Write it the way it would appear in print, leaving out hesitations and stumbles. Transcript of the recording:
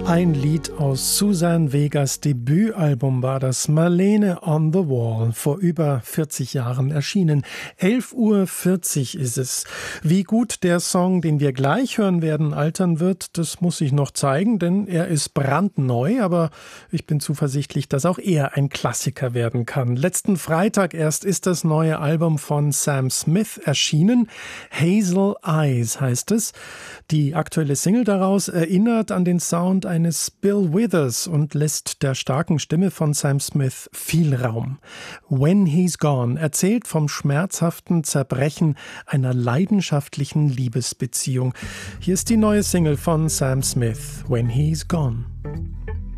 Ein Lied aus Suzanne Vegas Debütalbum war das, Marlene on the Wall, vor über 40 Jahren erschienen. 11:40 Uhr ist es. Wie gut der Song, den wir gleich hören werden, altern wird, das muss sich noch zeigen, denn er ist brandneu, aber ich bin zuversichtlich, dass auch er ein Klassiker werden kann. Letzten Freitag erst ist das neue Album von Sam Smith erschienen. Hazel Eyes heißt es. Die aktuelle Single daraus erinnert an den Sound eines Bill Withers und lässt der starken Stimme von Sam Smith viel Raum. When He's Gone erzählt vom schmerzhaften Zerbrechen einer leidenschaftlichen Liebesbeziehung. Hier ist die neue Single von Sam Smith, When He's Gone.